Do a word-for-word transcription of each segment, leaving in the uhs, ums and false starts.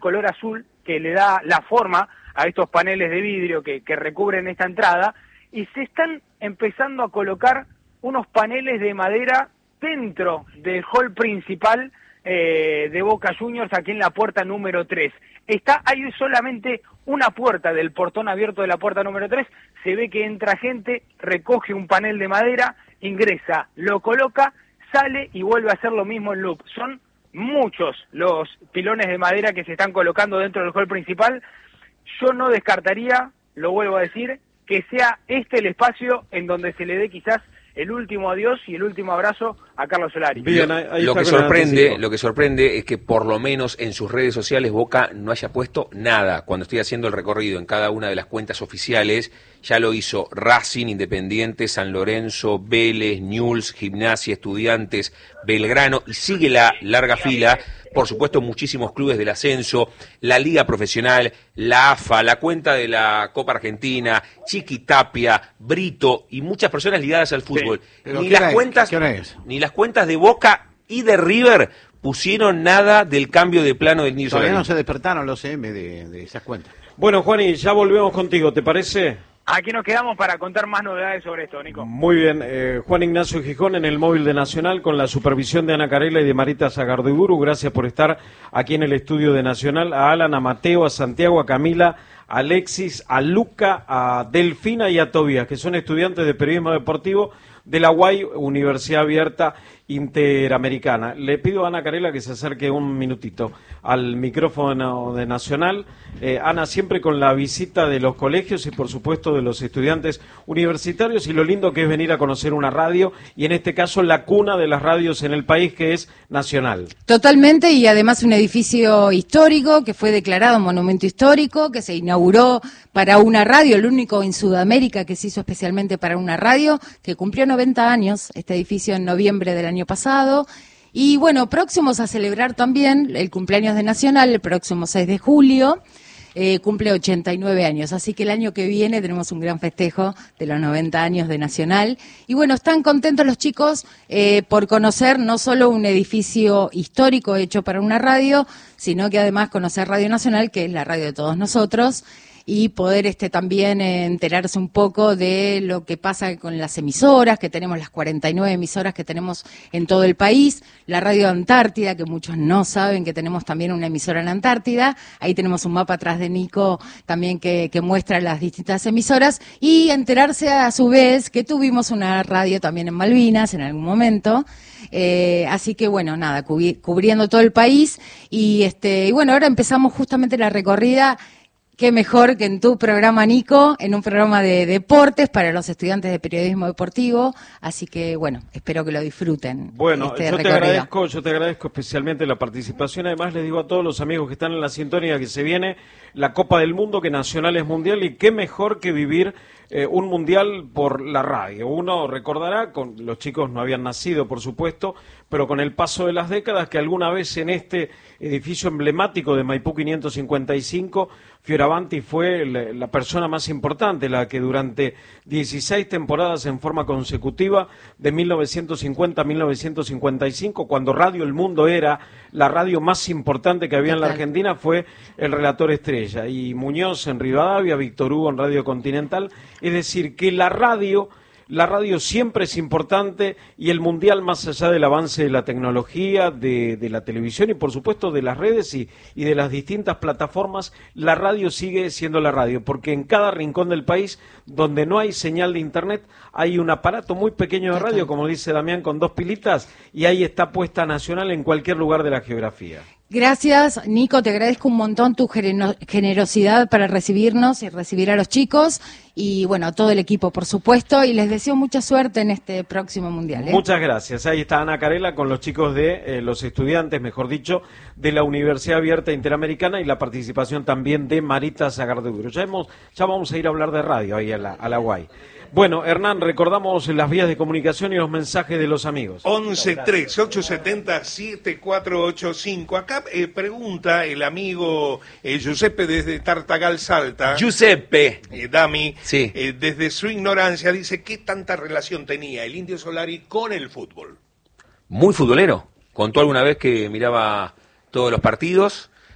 color azul que le da la forma a estos paneles de vidrio que, que recubren esta entrada, y se están empezando a colocar unos paneles de madera dentro del hall principal eh, de Boca Juniors, aquí en la puerta número tres. Está, hay solamente una puerta del portón abierto de la puerta número tres, se ve que entra gente, recoge un panel de madera, ingresa, lo coloca, sale y vuelve a hacer lo mismo en loop. Son muchos los pilones de madera que se están colocando dentro del hall principal. Yo no descartaría, lo vuelvo a decir, que sea este el espacio en donde se le dé quizás el último adiós y el último abrazo a Carlos Solari. Bien, ahí, ahí lo que sorprende, lo que sorprende es que por lo menos en sus redes sociales Boca no haya puesto nada. Cuando estoy haciendo el recorrido en cada una de las cuentas oficiales, ya lo hizo Racing, Independiente, San Lorenzo, Vélez, Newell's, Gimnasia, Estudiantes, Belgrano, y sigue la larga fila. Por supuesto, muchísimos clubes del ascenso, la Liga Profesional, la A F A, la cuenta de la Copa Argentina, Chiquitapia, Brito y muchas personas ligadas al fútbol. Sí, ni las cuentas, ni las cuentas de Boca y de River pusieron nada del cambio de plano del Niño Solari. Todavía no se despertaron los C M de, de esas cuentas. Bueno, Juani, ya volvemos contigo, ¿te parece? Aquí nos quedamos para contar más novedades sobre esto, Nico. Muy bien, eh, Juan Ignacio Gijón en el móvil de Nacional con la supervisión de Ana Carela y de Marita Sagardiburu. Gracias por estar aquí en el estudio de Nacional. A Alan, a Mateo, a Santiago, a Camila, a Alexis, a Luca, a Delfina y a Tobías, que son estudiantes de periodismo deportivo de la U A I, Universidad Abierta Interamericana. Le pido a Ana Carela que se acerque un minutito al micrófono de Nacional. Eh, Ana, siempre con la visita de los colegios y por supuesto de los estudiantes universitarios, y lo lindo que es venir a conocer una radio, y en este caso la cuna de las radios en el país, que es Nacional. Totalmente, y además un edificio histórico que fue declarado monumento histórico, que se inauguró para una radio, el único en Sudamérica que se hizo especialmente para una radio, que cumplió noventa años, este edificio en noviembre del año pasado. Y bueno, próximos a celebrar también el cumpleaños de Nacional, el próximo seis de julio, eh, cumple ochenta y nueve años, así que el año que viene tenemos un gran festejo de los noventa años de Nacional. Y bueno, están contentos los chicos eh, por conocer no solo un edificio histórico hecho para una radio, sino que además conocer Radio Nacional, que es la radio de todos nosotros, y poder este también eh, enterarse un poco de lo que pasa con las emisoras, que tenemos las cuarenta y nueve emisoras que tenemos en todo el país, la Radio Antártida, que muchos no saben que tenemos también una emisora en Antártida. Ahí tenemos un mapa atrás de Nico también que, que muestra las distintas emisoras, y enterarse a su vez que tuvimos una radio también en Malvinas en algún momento. Eh, así que bueno, nada, cubri- cubriendo todo el país, y este y bueno, ahora empezamos justamente la recorrida. Qué mejor que en tu programa, Nico, en un programa de deportes para los estudiantes de periodismo deportivo. Así que, bueno, espero que lo disfruten. Bueno, este yo te recorrido. agradezco, yo te agradezco especialmente la participación. Además, les digo a todos los amigos que están en la sintonía que se viene la Copa del Mundo, que Nacional es mundial, y qué mejor que vivir eh, un mundial por la radio. Uno recordará, con los chicos no habían nacido, por supuesto, pero con el paso de las décadas, que alguna vez en este edificio emblemático de Maipú quinientos cincuenta y cinco, Fioravanti fue la, la persona más importante, la que durante dieciséis temporadas en forma consecutiva, de mil novecientos cincuenta a mil novecientos cincuenta y cinco, cuando Radio El Mundo era la radio más importante que había en la Argentina, fue el relator estrella. Y Muñoz en Rivadavia, Víctor Hugo en Radio Continental. Es decir, que la radio... La radio siempre es importante, y el mundial, más allá del avance de la tecnología, de, de la televisión y por supuesto de las redes y, y de las distintas plataformas, la radio sigue siendo la radio, porque en cada rincón del país donde no hay señal de internet hay un aparato muy pequeño de radio, como dice Damián, con dos pilitas, y ahí está puesta Nacional en cualquier lugar de la geografía. Gracias, Nico, te agradezco un montón tu genero- generosidad para recibirnos y recibir a los chicos, y bueno, a todo el equipo, por supuesto, y les deseo mucha suerte en este próximo Mundial, ¿eh? Muchas gracias. Ahí está Ana Carela con los chicos de, eh, los estudiantes, mejor dicho, de la Universidad Abierta Interamericana, y la participación también de Marita Sagardiburu. Ya, hemos, ya vamos a ir a hablar de radio ahí a la, a la U A I. Bueno, Hernán, recordamos las vías de comunicación y los mensajes de los amigos. once tres ocho siete cero siete cuatro ocho cinco. Acá eh, pregunta el amigo eh, Giuseppe desde Tartagal, Salta. Giuseppe. Eh, Dami, sí. eh, desde su ignorancia, dice qué tanta relación tenía el Indio Solari con el fútbol. Muy futbolero. Contó alguna vez que miraba todos los partidos.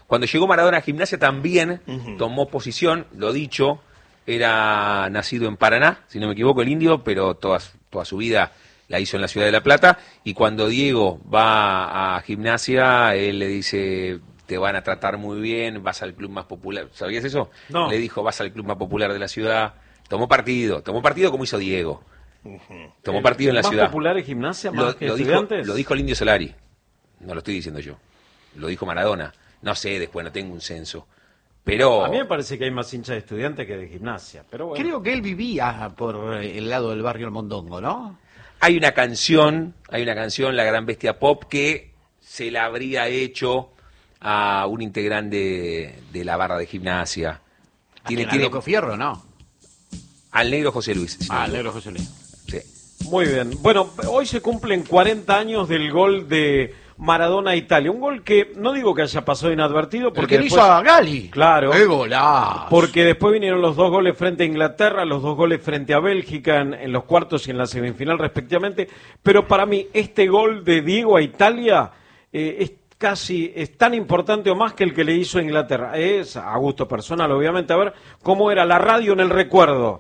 Cuando llegó Maradona a Gimnasia también Ujú. tomó posición, lo dicho, era nacido en Paraná, si no me equivoco, el indio, pero toda, toda su vida la hizo en la ciudad de La Plata, y cuando Diego va a Gimnasia, él le dice, te van a tratar muy bien, vas al club más popular, ¿sabías eso? No. Le dijo, vas al club más popular de la ciudad, tomó partido, tomó partido como hizo Diego, tomó partido en la ¿Más ciudad. popular es Gimnasia más Lo, que lo dijo, Estudiantes? lo dijo el Indio Solari, no lo estoy diciendo yo, lo dijo Maradona, no sé, después no tengo un censo, pero... A mí me parece que hay más hinchas de Estudiantes que de Gimnasia, pero bueno. Creo que él vivía por el lado del barrio El Mondongo, ¿no? Hay una canción, hay una canción, La Gran Bestia Pop, que se la habría hecho a un integrante de, de la barra de Gimnasia. Tiene, tiene Loco Fierro, ¿no? al negro José Luis. si no Ah, me el negro equivoco. José Luis. Sí. Muy bien. Bueno, hoy se cumplen cuarenta años del gol de Maradona a Italia. Un gol que no digo que haya pasado inadvertido, porque Porque le después... hizo a Gali. Claro. ¡Qué golazo! Porque después vinieron los dos goles frente a Inglaterra, los dos goles frente a Bélgica en, en los cuartos y en la semifinal respectivamente. Pero para mí este gol de Diego a Italia eh, es casi es tan importante o más que el que le hizo a Inglaterra. Es a gusto personal, obviamente. A ver cómo era la radio en el recuerdo.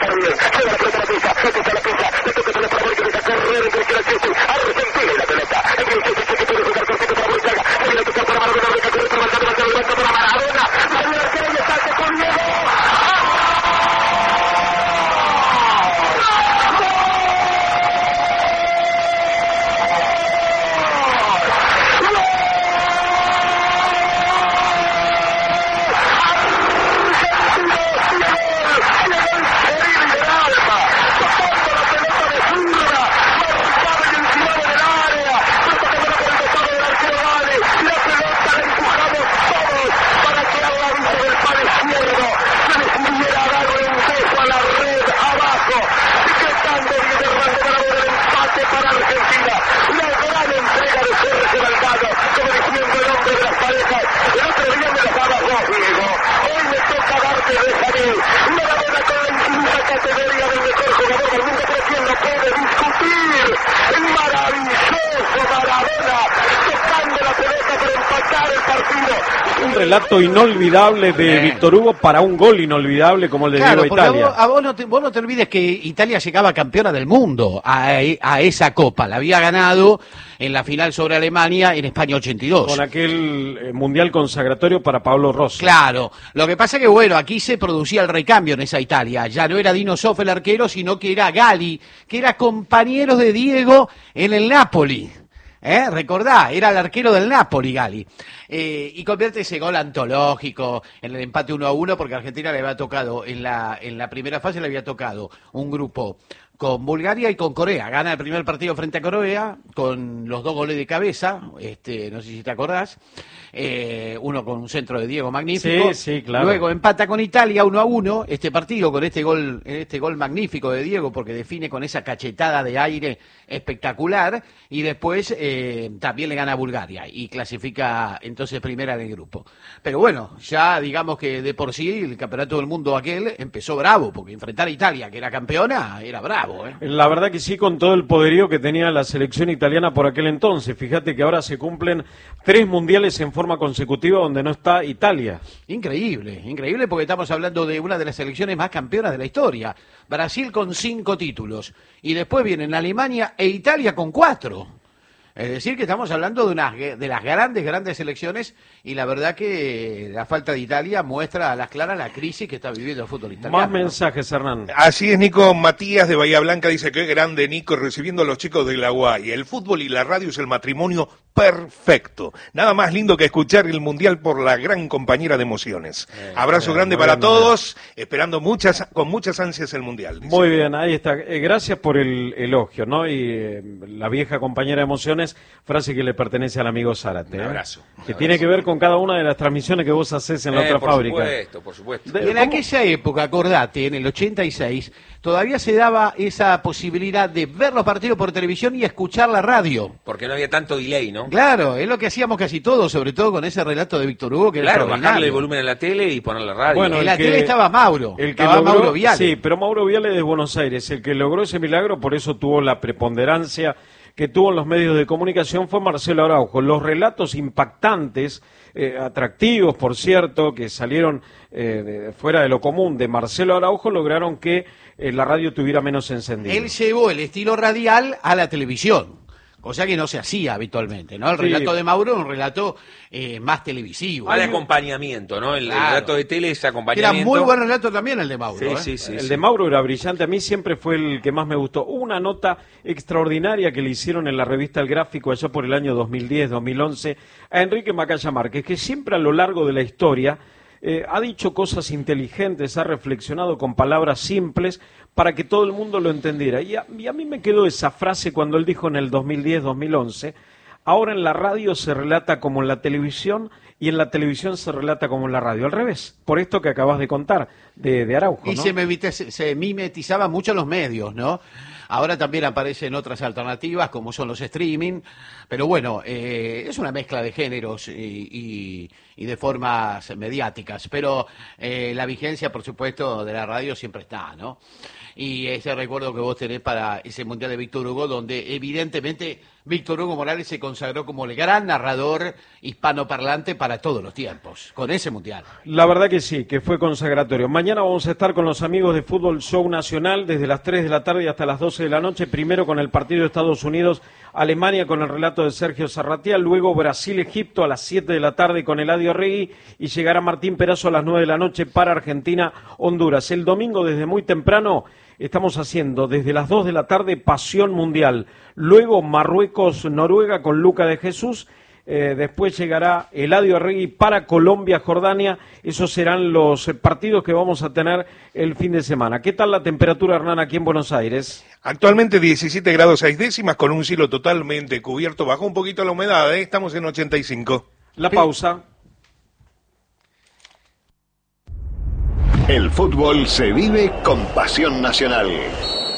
Un relato inolvidable de Bien. Víctor Hugo para un gol inolvidable como el de Claro, Diego a porque a Italia. vos, a vos no te, vos no te olvides que Italia llegaba campeona del mundo a, a esa copa. La había ganado en la final sobre Alemania en España ochenta y dos. Con aquel eh, mundial consagratorio para Pablo Rossi. Claro, lo que pasa que bueno, aquí se producía el recambio en esa Italia, ya no era Dino Zoff el arquero, sino que era Gali, que era compañero de Diego en el Napoli. ¿Eh? Recordá, era el arquero del Napoli, Gali. Eh, y convierte ese gol antológico en el empate uno a uno, porque a Argentina le había tocado, en la, en la primera fase le había tocado un grupo con Bulgaria y con Corea. Gana el primer partido frente a Corea, con los dos goles de cabeza, este, no sé si te acordás, eh, uno con un centro de Diego magnífico. Sí, sí, claro. Luego empata con Italia uno a uno, este partido con este gol, este gol magnífico de Diego, porque define con esa cachetada de aire espectacular, y después eh, también le gana a Bulgaria y clasifica entonces primera del grupo. Pero bueno, ya digamos que de por sí el campeonato del mundo aquel empezó bravo, porque enfrentar a Italia, que era campeona, era bravo, ¿eh? La verdad que sí, con todo el poderío que tenía la selección italiana por aquel entonces. Fíjate que ahora se cumplen tres mundiales en forma consecutiva donde no está Italia. Increíble, increíble, porque estamos hablando de una de las selecciones más campeonas de la historia. Brasil con cinco títulos, y después vienen Alemania e Italia con cuatro. Es decir, que estamos hablando de, unas, de las grandes, grandes selecciones, y la verdad que la falta de Italia muestra a las claras la crisis que está viviendo el fútbol italiano. Más ¿no? mensajes, Hernán. Así es, Nico. Matías de Bahía Blanca dice que grande, Nico, recibiendo a los chicos de la Guay. El fútbol y la radio es el matrimonio perfecto. Nada más lindo que escuchar el Mundial por la gran compañera de emociones. Eh, Abrazo bien, grande muy para bien, todos, esperando muchas, con muchas ansias el Mundial. dice. Muy bien, ahí está. Eh, gracias por el elogio, ¿no? Y eh, la vieja compañera de emociones, frase que le pertenece al amigo Zárate. Un ¿eh? abrazo, un Que abrazo. tiene que ver con cada una de las transmisiones que vos haces en la Eh, otra por fábrica. supuesto, por supuesto. De- Y en ¿cómo? aquella época, acordate, en el ochenta y seis, todavía se daba esa posibilidad de ver los partidos por televisión y escuchar la radio. Porque no había tanto delay, ¿no? Claro, es lo que hacíamos casi todos, sobre todo con ese relato de Víctor Hugo, que era Claro, bajarle el extraordinario. volumen a la tele y poner la radio. Bueno, En el la que- tele estaba Mauro, El que estaba logró, Mauro Viale. Sí, pero Mauro Viale de Buenos Aires, el que logró ese milagro, por eso tuvo la preponderancia que tuvo en los medios de comunicación fue Marcelo Araujo. Los relatos impactantes, eh, atractivos, por cierto, que salieron eh, de, fuera de lo común de Marcelo Araujo, lograron que eh, la radio tuviera menos encendido. Él llevó el estilo radial a la televisión, cosa que no se hacía habitualmente, ¿no? El Sí. relato de Mauro era un relato eh, más televisivo. Al acompañamiento, ¿no? El, Claro. el relato de tele es Era acompañamiento. muy buen relato también el de Mauro. Sí, ¿eh? sí, sí. el sí. de Mauro era brillante, a mí siempre fue el que más me gustó. Hubo una nota extraordinaria que le hicieron en la revista El Gráfico allá por el año dos mil diez, dos mil once a Enrique Macaya Márquez, que siempre a lo largo de la historia eh, ha dicho cosas inteligentes, ha reflexionado con palabras simples para que todo el mundo lo entendiera. Y a, y a mí me quedó esa frase cuando él dijo en el dos mil diez, dos mil once, ahora en la radio se relata como en la televisión y en la televisión se relata como en la radio. Al revés, por esto que acabas de contar de, de Araujo, Y ¿no? se, mimete- se mimetizaba mucho en los medios, ¿no? Ahora también aparecen otras alternativas, como son los streaming, pero bueno, eh, es una mezcla de géneros y, y- y de formas mediáticas, pero eh, la vigencia, por supuesto, de la radio siempre está, ¿no? Y ese recuerdo que vos tenés para ese Mundial de Víctor Hugo, donde evidentemente Víctor Hugo Morales se consagró como el gran narrador hispanoparlante para todos los tiempos, con ese Mundial. La verdad que sí, que fue consagratorio. Mañana vamos a estar con los amigos de Fútbol Show Nacional desde las tres de la tarde hasta las doce de la noche. Primero con el partido de Estados Unidos-Alemania con el relato de Sergio Zarratea. Luego Brasil-Egipto a las siete de la tarde con Eladio Regui. Y llegará Martín Perazo a las nueve de la noche para Argentina-Honduras. El domingo desde muy temprano estamos haciendo desde las dos de la tarde Pasión Mundial. Luego Marruecos-Noruega con Luca de Jesús. Eh, después llegará Eladio Arregui para Colombia-Jordania. Esos serán los eh, partidos que vamos a tener el fin de semana. ¿Qué tal la temperatura, Hernán, aquí en Buenos Aires? Actualmente diecisiete grados seis décimas con un cielo totalmente cubierto. Bajó un poquito la humedad, ¿eh? Estamos en ochenta y cinco. La pausa. El fútbol se vive con pasión nacional.